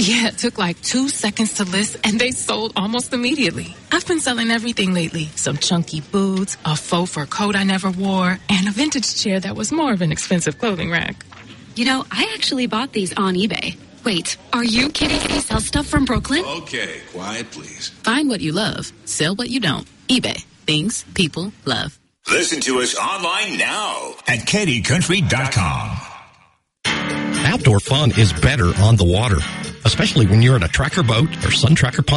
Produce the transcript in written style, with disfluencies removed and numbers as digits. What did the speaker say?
Yeah, it took like 2 seconds to list, and they sold almost immediately. I've been selling everything lately. Some chunky boots, a faux fur coat I never wore, and a vintage chair that was more of an expensive clothing rack. You know, I actually bought these on eBay. Wait, are you kidding me? Sell stuff from Brooklyn? Okay, quiet, please. Find what you love. Sell what you don't. eBay. Things people love. Listen to us online now at KDCountry.com. Outdoor fun is better on the water, especially when you're in a tracker boat or sun tracker pond.